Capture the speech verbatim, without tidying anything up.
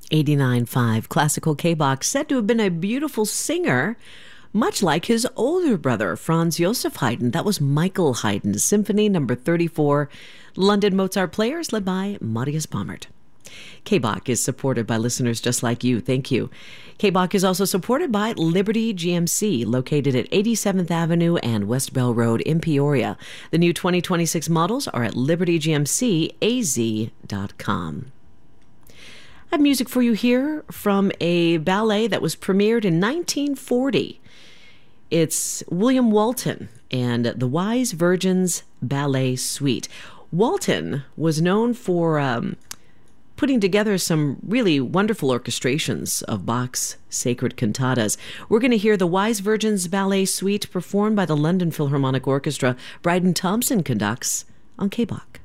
eighty-nine point five Classical K-Bach, said to have been a beautiful singer, much like his older brother, Franz Joseph Haydn. That was Michael Haydn, Symphony number thirty-four. London Mozart Players, led by Marius Baumert. K-Bach is supported by listeners just like you. Thank you. K-Bach is also supported by Liberty G M C, located at eighty-seventh Avenue and West Bell Road in Peoria. The new twenty twenty-six models are at liberty g m c a z dot com. I have music for you here from a ballet that was premiered in nineteen forty. It's William Walton and the Wise Virgin's Ballet Suite. Walton was known for um, putting together some really wonderful orchestrations of Bach's sacred cantatas. We're going to hear the Wise Virgin's Ballet Suite performed by the London Philharmonic Orchestra. Bryden Thompson conducts on K-Bach.